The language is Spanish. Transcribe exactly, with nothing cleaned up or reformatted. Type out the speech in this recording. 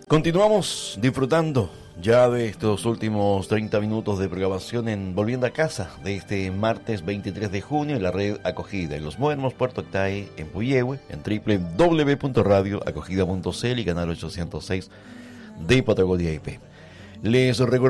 Continuamos disfrutando ya de estos últimos treinta minutos de programación en Volviendo a Casa de este martes veintitrés de junio en la red Acogida en Los Muermos, Puerto Octay, en Puyehue, en doble u doble u doble u punto radio acogida punto c l y canal ochocientos seis de Patagonia I P. Les recuerdo